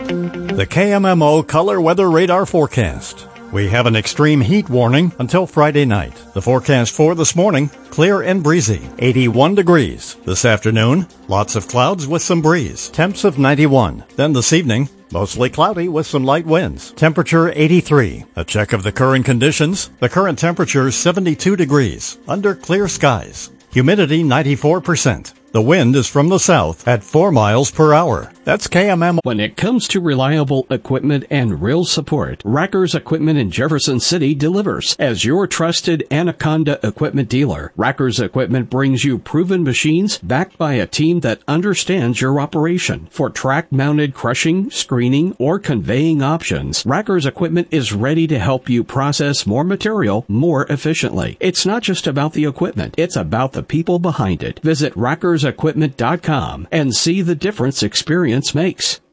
The KMMO Color Weather Radar Forecast. We have an extreme heat warning until Friday night. The forecast for this morning, clear and breezy, 81 degrees. This afternoon, lots of clouds with some breeze, temps of 91. Then this evening, mostly cloudy with some light winds. Temperature 83. A check of the current conditions. The current temperature 72 degrees, under clear skies. Humidity 94%. The wind is from the south at 4 miles per hour. That's KMM. When it comes to reliable equipment and real support, Racker's Equipment in Jefferson City delivers. As your trusted Anaconda equipment dealer, Racker's Equipment brings you proven machines backed by a team that understands your operation. For track-mounted crushing, screening, or conveying options, Racker's Equipment is ready to help you process more material more efficiently. It's not just about the equipment, it's about the people behind it. Visit rackersequipment.com and see the difference experience makes.